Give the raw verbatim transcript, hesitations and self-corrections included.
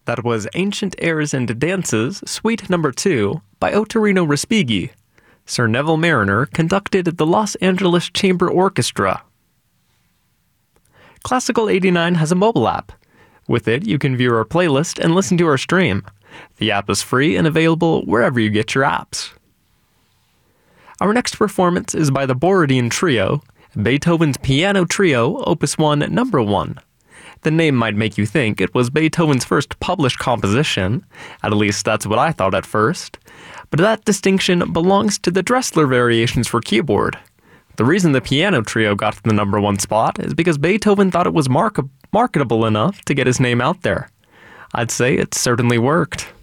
That was Ancient Airs and Dances, Suite Number two, by Ottorino Respighi. Sir Neville Marriner conducted the Los Angeles Chamber Orchestra. Classical eighty-nine has a mobile app. With it, you can view our playlist and listen to our stream. The app is free and available wherever you get your apps. Our next performance is by the Borodin Trio, Beethoven's Piano Trio, Opus one, Number one. The name might make you think it was Beethoven's first published composition, at least that's what I thought at first, but that distinction belongs to the Dressler variations for keyboard. The reason the Piano Trio got to the number one spot is because Beethoven thought it was mark- marketable enough to get his name out there. I'd say it certainly worked.